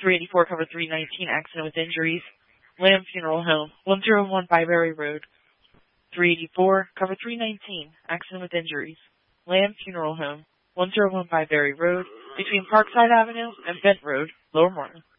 384, cover 319, accident with injuries. Lamb Funeral Home, 101 Byberry Road. 384, cover 319, accident with injuries. Lamb Funeral Home, 101 Byberry Road, between Parkside Avenue and Bent Road, Lower Moreland.